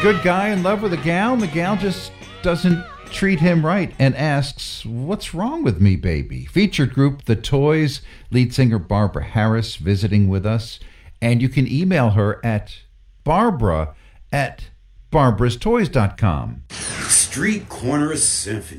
Good guy in love with a gal, and the gal just doesn't treat him right and asks, "What's wrong with me, baby?" Featured group The Toys, lead singer Barbara Harris visiting with us. And you can email her at barbara@barbarastoys.com. Street Corner Symphony.